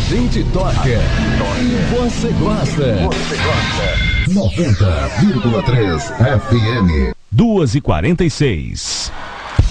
gente toca e você gosta. 90,3 FM. 2h46.